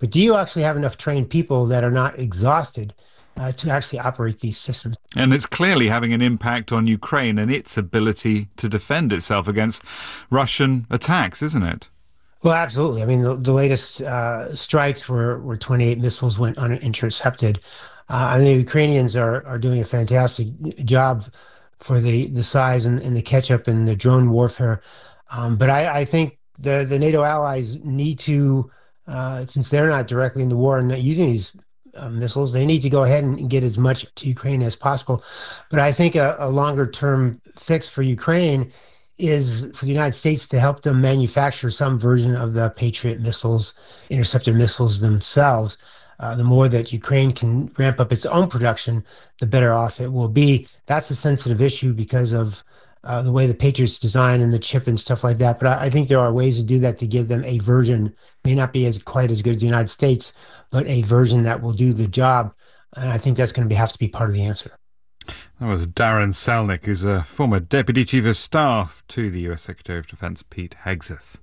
But do you actually have enough trained people that are not exhausted to actually operate these systems? And it's clearly having an impact on Ukraine and its ability to defend itself against Russian attacks, isn't it? Well, absolutely. I mean, the latest strikes where 28 missiles went unintercepted. And the Ukrainians are doing a fantastic job for the size and the catch-up in the drone warfare. But I think the NATO allies need to, since they're not directly in the war and not using these missiles, they need to go ahead and get as much to Ukraine as possible. But I think a longer-term fix for Ukraine is for the United States to help them manufacture some version of the Patriot missiles, interceptor missiles themselves. The more that Ukraine can ramp up its own production, the better off it will be. That's a sensitive issue because of the way the Patriot's designed and the chip and stuff like that. But I think there are ways to do that to give them a version, may not be quite as good as the United States, but a version that will do the job. And I think that's going to have to be part of the answer. That was Darren Selnick, who's a former Deputy Chief of Staff to the US Secretary of Defence, Pete Hegseth.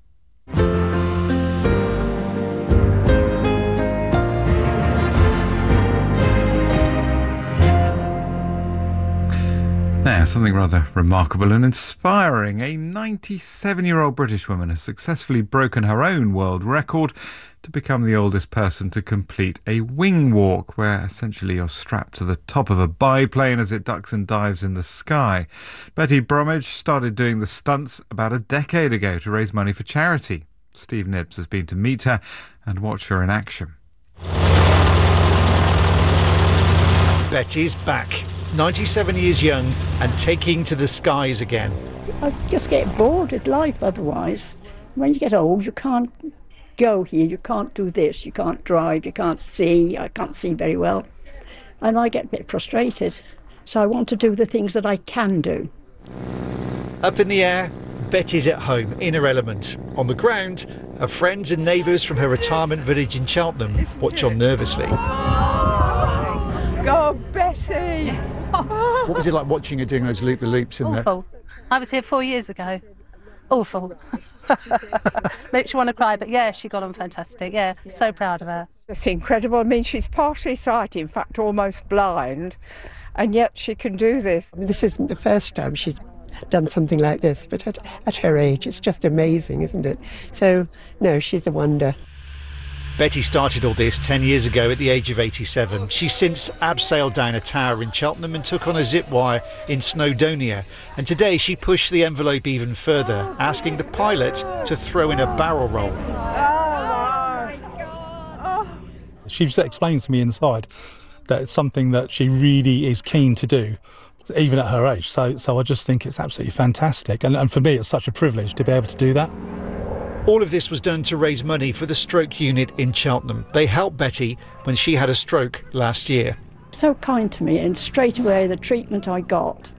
Now, something rather remarkable and inspiring. A 97-year-old British woman has successfully broken her own world record to become the oldest person to complete a wing walk, where essentially you're strapped to the top of a biplane as it ducks and dives in the sky. Betty Bromwich started doing the stunts about a decade ago to raise money for charity. Steve Nibbs has been to meet her and watch her in action. Betty's back, 97 years young and taking to the skies again. I just get bored with life otherwise. When you get old, you can't go here, you can't do this, you can't drive, you can't see. I can't see very well. And I get a bit frustrated. So I want to do the things that I can do. Up in the air, Betty's at home, in her element. On the ground, her friends and neighbours from her retirement village in Cheltenham watch on nervously. Go, Betty! What was it like watching her doing those loop-the-loops in there? Awful. I was here 4 years ago. Awful. Makes you want to cry, but yeah, she got on fantastic. Yeah, so proud of her. It's incredible. I mean, she's partially sighted, in fact, almost blind, and yet she can do this. I mean, this isn't the first time she's done something like this, but at her age, it's just amazing, isn't it? So, no, she's a wonder. Betty started all this 10 years ago at the age of 87. She's since abseiled down a tower in Cheltenham and took on a zip wire in Snowdonia. And today she pushed the envelope even further, asking the pilot to throw in a barrel roll. She's explained to me inside that it's something that she really is keen to do, even at her age. So I just think it's absolutely fantastic. And for me, it's such a privilege to be able to do that. All of this was done to raise money for the stroke unit in Cheltenham. They helped Betty when she had a stroke last year. So kind to me, and straight away the treatment I got.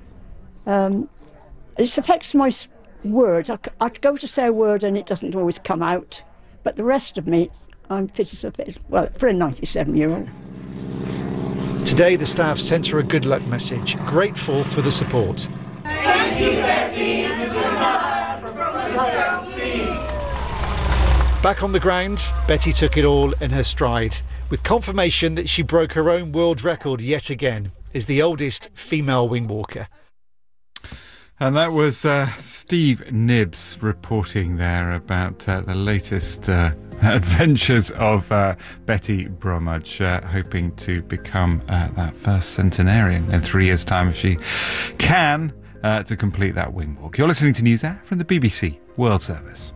It affects my words. I go to say a word and it doesn't always come out. But the rest of me, I'm fit as a fiddle. Well, for a 97-year-old. Today the staff sent her a good luck message, grateful for the support. Thank you, Betty. Good luck from the stroke team. Back on the ground, Betty took it all in her stride, with confirmation that she broke her own world record yet again as the oldest female wing walker. And that was Steve Nibbs reporting there about the latest adventures of Betty Bromwich, hoping to become that first centenarian in 3 years' time if she can, to complete that wing walk. You're listening to NewsHour from the BBC World Service.